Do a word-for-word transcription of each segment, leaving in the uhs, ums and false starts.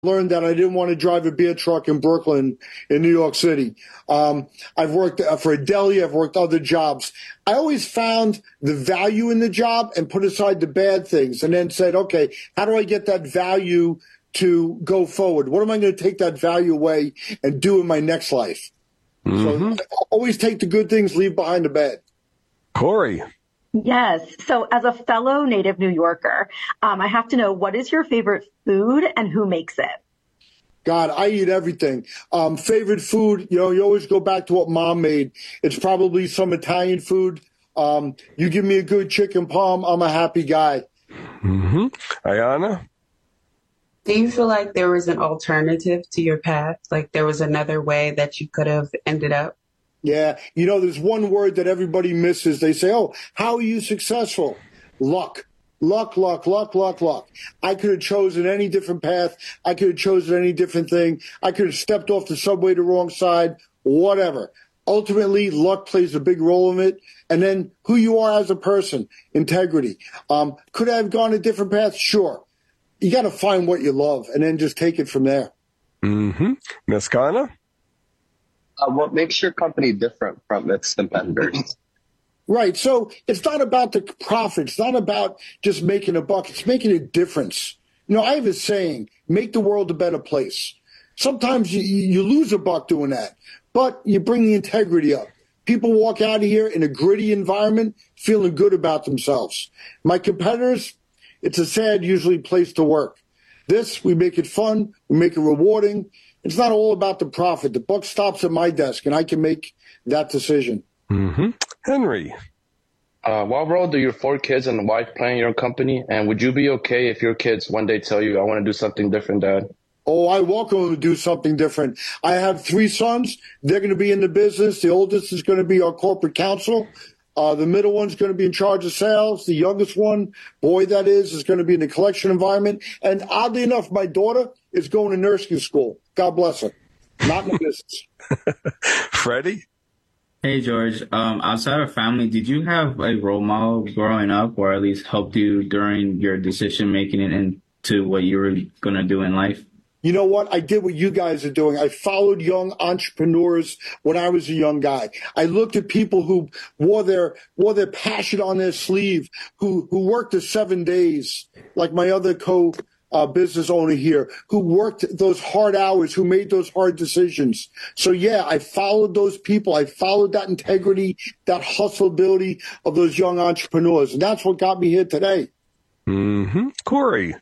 learned that I didn't want to drive a beer truck in Brooklyn, in New York City. Um, I've worked uh, for a deli. I've worked other jobs. I always found the value in the job and put aside the bad things and then said, okay, how do I get that value to go forward? What am I going to take that value away and do in my next life? Mm-hmm. So always take the good things, leave behind the bad. Corey. Yes. So as a fellow native New Yorker, um, I have to know, what is your favorite food and who makes it? God, I eat everything. Um, favorite food, you know, you always go back to what mom made. It's probably some Italian food. Um, you give me a good chicken palm, I'm a happy guy. Mm-hmm. Ayanna? Do you feel like there was an alternative to your path? Like there was another way that you could have ended up? Yeah. You know, there's one word that everybody misses. They say, oh, how are you successful? Luck. Luck, luck, luck, luck, luck. I could have chosen any different path. I could have chosen any different thing. I could have stepped off the subway the wrong side, whatever. Ultimately, luck plays a big role in it. And then who you are as a person, integrity. Um, could I have gone a different path? Sure. You got to find what you love and then just take it from there. Mm-hmm. Miss Kana? Uh, what makes your company different from its competitors? Right. So it's not about the profit. It's not about just making a buck. It's making a difference. You know, I have a saying, make the world a better place. Sometimes you, you lose a buck doing that, but you bring the integrity up. People walk out of here in a gritty environment feeling good about themselves. My competitors, it's a sad, usually, place to work. This, we make it fun. We make it rewarding. It's not all about the profit. The buck stops at my desk, and I can make that decision. Mm-hmm. Henry. Uh, what role do your four kids and wife play in your company? And would you be okay if your kids one day tell you, I want to do something different, Dad? Oh, I welcome them to do something different. I have three sons. They're going to be in the business. The oldest is going to be our corporate counsel. Uh, the middle one's going to be in charge of sales. The youngest one, boy that is, is going to be in the collection environment. And oddly enough, my daughter is going to nursing school. God bless her. Not in the business. Freddie? Hey, George. Um, outside of family, did you have a role model growing up or at least helped you during your decision making and into what you were going to do in life? You know what? I did what you guys are doing. I followed young entrepreneurs when I was a young guy. I looked at people who wore their wore their passion on their sleeve, who who worked the seven days, like my other co uh, business owner here, who worked those hard hours, who made those hard decisions. So yeah, I followed those people. I followed that integrity, that hustle ability of those young entrepreneurs, and that's what got me here today. Mm-hmm. Corey.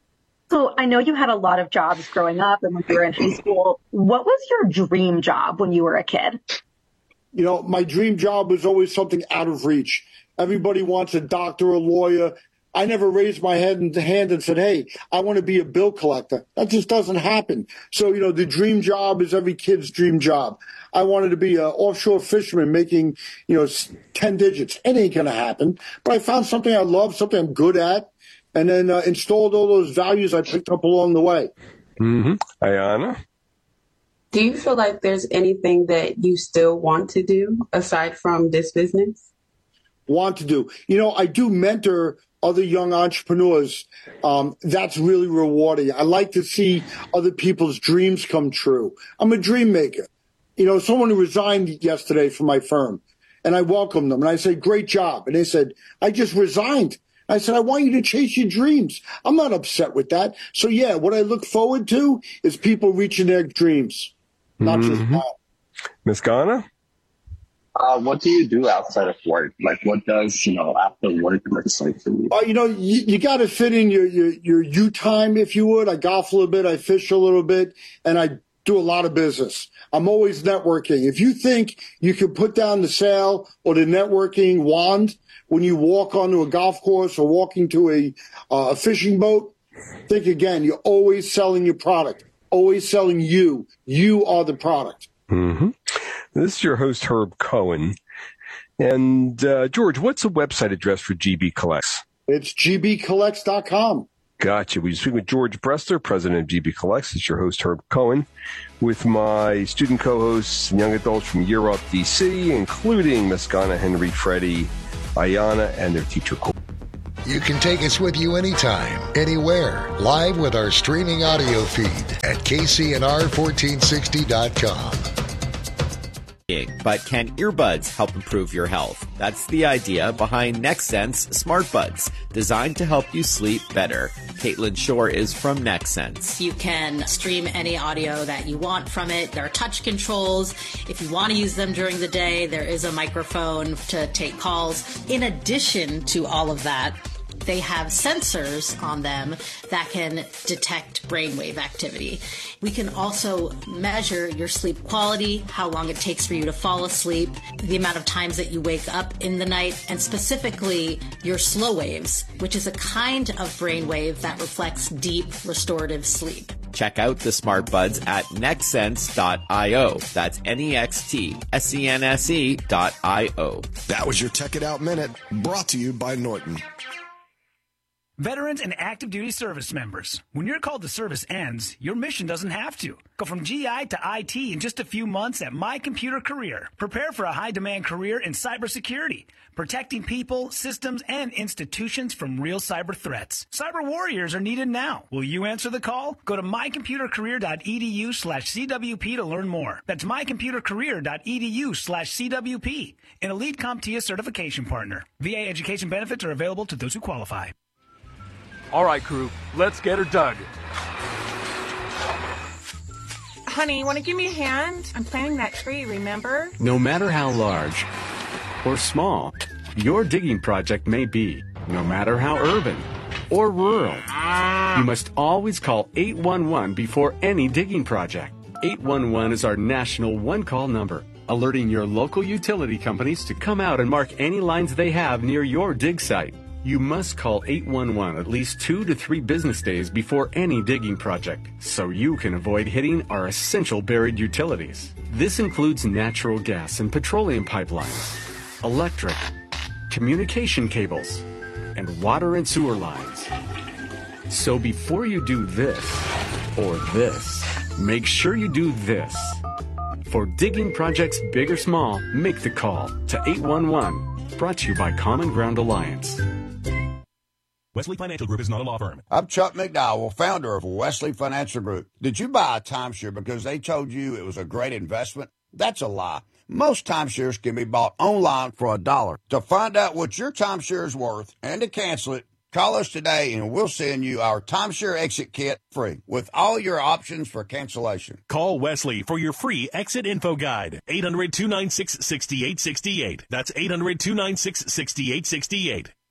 So I know you had a lot of jobs growing up and when you were in high school. What was your dream job when you were a kid? You know, my dream job was always something out of reach. Everybody wants a doctor, a lawyer. I never raised my head and hand and said, hey, I want to be a bill collector. That just doesn't happen. So, you know, the dream job is every kid's dream job. I wanted to be an offshore fisherman making, you know, ten digits. It ain't going to happen. But I found something I love, something I'm good at. And then uh, installed all those values I picked up along the way. Mm-hmm. Ayanna? Do you feel like there's anything that you still want to do aside from this business? Want to do. You know, I do mentor other young entrepreneurs. Um, that's really rewarding. I like to see other people's dreams come true. I'm a dream maker. You know, someone who resigned yesterday from my firm, and I welcomed them, and I said, great job. And they said, I just resigned. I said, I want you to chase your dreams. I'm not upset with that. So, yeah, what I look forward to is people reaching their dreams, not mm-hmm. just that. Miz Ghana? Uh, what do you do outside of work? Like, what does, you know, after work look like for you? Uh, you know, you, you got to fit in your, your, your you time, if you would. I golf a little bit, I fish a little bit, and I do a lot of business. I'm always networking. If you think you can put down the sale or the networking wand when you walk onto a golf course or walking to a, uh, a fishing boat, think again. You're always selling your product, always selling you. You are the product. Mm-hmm. This is your host, Herb Cohen. And, uh, George, what's the website address for G B Collects? It's g b collects dot com. Gotcha. We speak with George Bressler, president of G B Collects. It's your host, Herb Cohen, with my student co-hosts and young adults from Year Up D C, including Miss Ghana, Henry, Freddie, Ayanna, and their teacher, Cole. You can take us with you anytime, anywhere, live with our streaming audio feed at K C N R fourteen sixty dot com. But can earbuds help improve your health? That's the idea behind NextSense Smart Buds, designed to help you sleep better. Caitlin Shore is from NextSense. You can stream any audio that you want from it. There are touch controls. If you want to use them during the day, there is a microphone to take calls. In addition to all of that, they have sensors on them that can detect brainwave activity. We can also measure your sleep quality, how long it takes for you to fall asleep, the amount of times that you wake up in the night, and specifically your slow waves, which is a kind of brainwave that reflects deep restorative sleep. Check out the Smart Buds at nextsense dot io. That's N E X T S E N S E dot I O. That was your Tech It Out Minute, brought to you by Norton. Veterans and active duty service members, when your call to service ends, your mission doesn't have to. Go from G I to I T in just a few months at My Computer Career. Prepare for a high-demand career in cybersecurity, protecting people, systems, and institutions from real cyber threats. Cyber warriors are needed now. Will you answer the call? Go to mycomputercareer.edu slash CWP to learn more. That's mycomputercareer.edu slash CWP. An Elite CompTIA certification partner. V A education benefits are available to those who qualify. All right, crew, let's get her dug. Honey, want to give me a hand? I'm planting that tree, remember? No matter how large or small your digging project may be, no matter how urban or rural, you must always call eight one one before any digging project. eight one one is our national one-call number, alerting your local utility companies to come out and mark any lines they have near your dig site. You must call eight one one at least two to three business days before any digging project, so you can avoid hitting our essential buried utilities. This includes natural gas and petroleum pipelines, electric, communication cables, and water and sewer lines. So before you do this or this, make sure you do this. For digging projects big or small, make the call to eight one one. Brought to you by Common Ground Alliance. Wesley Financial Group is not a law firm. I'm Chuck McDowell, founder of Wesley Financial Group. Did you buy a timeshare because they told you it was a great investment? That's a lie. Most timeshares can be bought online for a dollar. To find out what your timeshare is worth and to cancel it, call us today and we'll send you our timeshare exit kit free with all your options for cancellation. Call Wesley for your free exit info guide. eight hundred, two nine six, six eight six eight. That's eight hundred, two nine six, six eight six eight.